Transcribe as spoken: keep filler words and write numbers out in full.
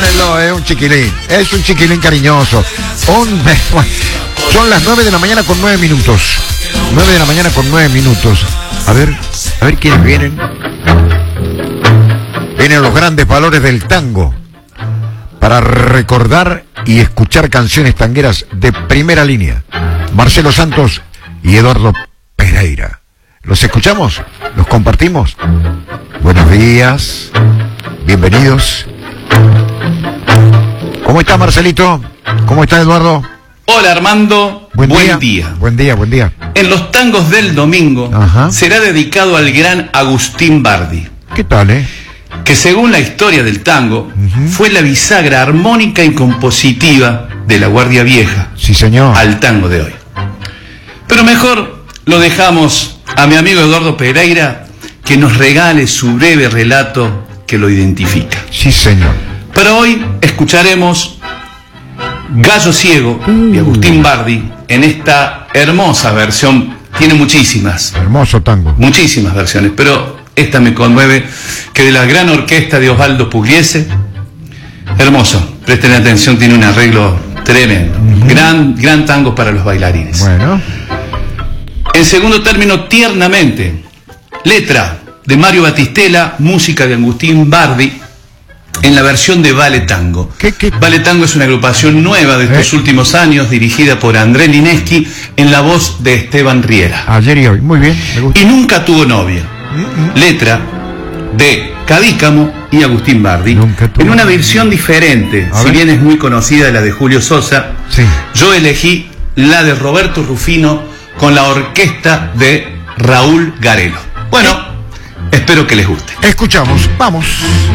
Perdónenlo, es un chiquilín. Es un chiquilín cariñoso. Un... Son las nueve de la mañana con nueve minutos. nueve de la mañana con nueve minutos. A ver, a ver quiénes vienen. Vienen los grandes valores del tango. Para recordar y escuchar canciones tangueras de primera línea. Marcelo Santos y Eduardo Pereira. ¿Los escuchamos? ¿Los compartimos? Buenos días. Bienvenidos. ¿Cómo está Marcelito? ¿Cómo está Eduardo? Hola Armando, buen, buen día. día. Buen día, buen día. En los tangos del domingo Ajá. será dedicado al gran Agustín Bardi, ¿Qué tal, eh? que según la historia del tango, Uh-huh. fue la bisagra armónica y compositiva de la Guardia Vieja Sí, señor. al tango de hoy. Pero mejor lo dejamos a mi amigo Eduardo Pereira, que nos regale su breve relato que lo identifica. Sí, señor. Para hoy escucharemos Gallo Ciego de Agustín Bardi en esta hermosa versión. Tiene muchísimas, Hermoso tango. muchísimas versiones, pero esta me conmueve, que de la gran orquesta de Osvaldo Pugliese. Hermoso, presten atención, tiene un arreglo tremendo. Uh-huh. Gran, gran tango para los bailarines. Bueno. En segundo término, Tiernamente, letra de Mario Batistela, música de Agustín Bardi, en la versión de Vale Tango. ¿Qué, qué? Vale Tango es una agrupación nueva de estos ¿Eh? últimos años, dirigida por André Lineschi, en la voz de Esteban Riera. Ayer y hoy. Muy bien, me gusta. Y Nunca tuvo novia, Uh-uh. letra de Cadícamo y Agustín Bardi, Nunca tuvo en una novia. versión diferente. A Si ver. bien es muy conocida la de Julio Sosa, Sí. yo elegí la de Roberto Rufino con la orquesta de Raúl Garelo. Bueno, espero que les guste. Escuchamos. Vamos.